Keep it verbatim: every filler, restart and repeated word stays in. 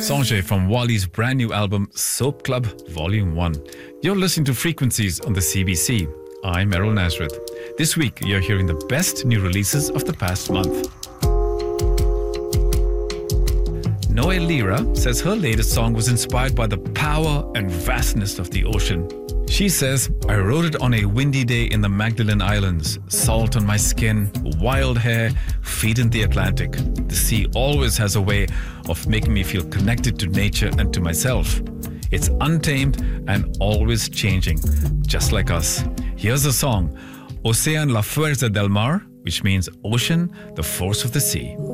Sanjay from Wali's brand new album Soap Club Volume one. You're listening to Frequencies on the C B C. I'm Errol Nazareth. This week, you're hearing the best new releases of the past month. Noe Lira says her latest song was inspired by the power and vastness of the ocean. She says, I wrote it on a windy day in the Magdalene Islands. Salt on my skin, wild hair, feet in the Atlantic. The sea always has a way of making me feel connected to nature and to myself. It's untamed and always changing, just like us. Here's a song, Océan la fuerza del mar, which means ocean, the force of the sea.